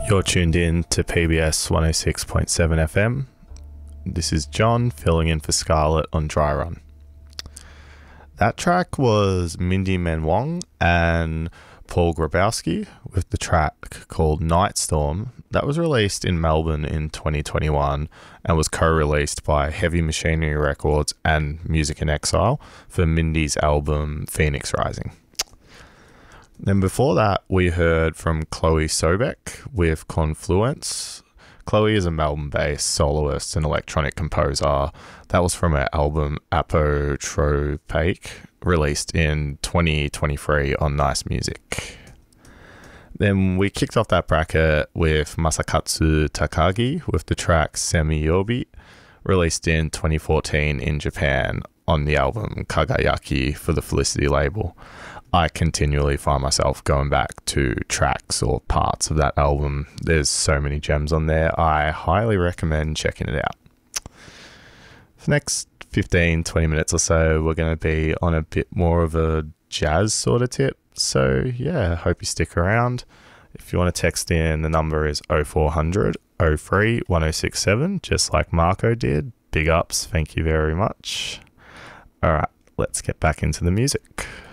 You're tuned in to PBS 106.7 FM. This is John filling in for Scarlett on Dry Run. That track was Mindy Menwong and Paul Grabowski with the track called Night Storm. That was released in Melbourne in 2021 and was co-released by Heavy Machinery Records and Music in Exile for Mindy's album Phoenix Rising. Then before that, we heard from Chloe Sobek with Confluence. Chloe is a Melbourne-based soloist and electronic composer. That was from her album Apotropaic, released in 2023 on Nice Music. Then we kicked off that bracket with Masakatsu Takagi with the track Semiyobi, released in 2014 in Japan on the album Kagayaki for the Felicity label. I continually find myself going back to tracks or parts of that album. There's so many gems on there. I highly recommend checking it out. For the next 15-20 minutes or so, we're going to be on a bit more of a jazz sort of tip. So yeah, hope you stick around. If you want to text in, the number is 0400 03 1067, just like Marco did. Big ups, thank you very much. All right, let's get back into the music.